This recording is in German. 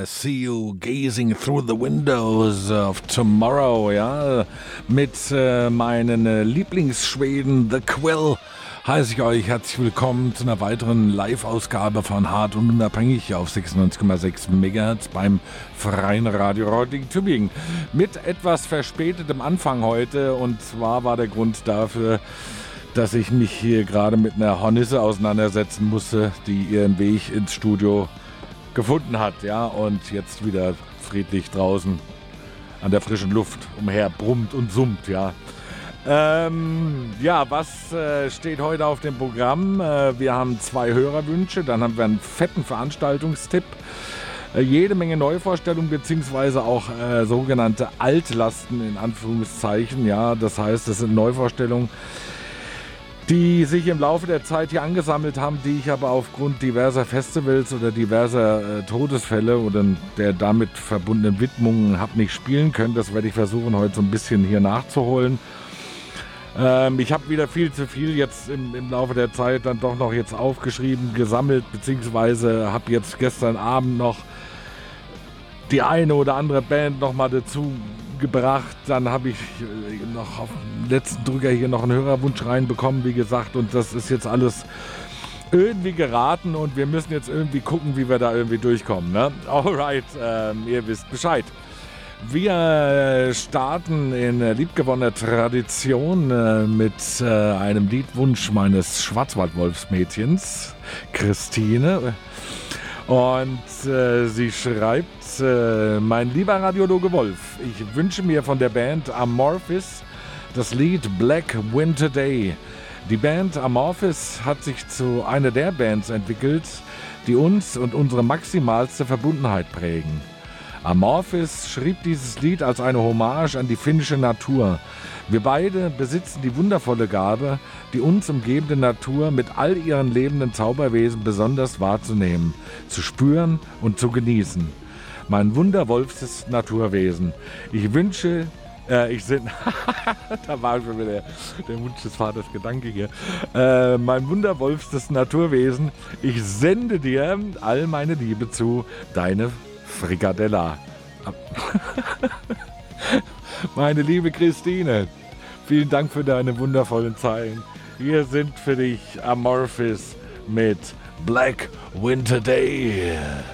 See You Gazing Through the Windows of Tomorrow, ja, mit meinen Lieblingsschweden The Quill heiße ich euch herzlich willkommen zu einer weiteren Live-Ausgabe von Hart und Unabhängig auf 96,6 MHz beim Freien Radio Reutlingen Tübingen. Mit etwas verspätetem Anfang heute, und zwar war der Grund dafür, dass ich mich hier gerade mit einer Hornisse auseinandersetzen musste, die ihren Weg ins Studio gefunden hat, ja, und jetzt wieder friedlich draußen an der frischen Luft umher brummt und summt, ja. Was steht heute auf dem Programm? Wir haben 2 Hörerwünsche, dann haben wir einen fetten Veranstaltungstipp, jede Menge Neuvorstellungen beziehungsweise auch sogenannte Altlasten in Anführungszeichen, ja, das heißt, das sind Neuvorstellungen, die sich im Laufe der Zeit hier angesammelt haben, die ich aber aufgrund diverser Festivals oder diverser Todesfälle oder der damit verbundenen Widmungen habe nicht spielen können. Das werde ich versuchen, heute so ein bisschen hier nachzuholen. Ich habe wieder viel zu viel jetzt im Laufe der Zeit dann doch noch jetzt aufgeschrieben, gesammelt, beziehungsweise habe jetzt gestern Abend noch die eine oder andere Band nochmal dazu gebracht. Dann habe ich noch auf dem letzten Drücker hier noch einen Hörerwunsch reinbekommen, wie gesagt, und das ist jetzt alles irgendwie geraten und wir müssen jetzt irgendwie gucken, wie wir da irgendwie durchkommen, ne? Alright, ihr wisst Bescheid. Wir starten in liebgewonnener Tradition mit einem Liedwunsch meines Schwarzwaldwolfsmädchens, Christine. Und sie schreibt, mein lieber Radiologe Wolf, ich wünsche mir von der Band Amorphis das Lied Black Winter Day. Die Band Amorphis hat sich zu einer der Bands entwickelt, die uns und unsere maximalste Verbundenheit prägen. Amorphis schrieb dieses Lied als eine Hommage an die finnische Natur. Wir beide besitzen die wundervolle Gabe, die uns umgebende Natur mit all ihren lebenden Zauberwesen besonders wahrzunehmen, zu spüren und zu genießen. Mein wunderwolfstes Naturwesen. Ich wünsche, da war schon wieder der Wunsch des Vaters Gedanke hier. Mein wunderwolfstes Naturwesen. Ich sende dir all meine Liebe zu, deine Frikadella. Meine liebe Christine, vielen Dank für deine wundervollen Zeilen. Hier sind für dich Amorphis mit Black Winter Day.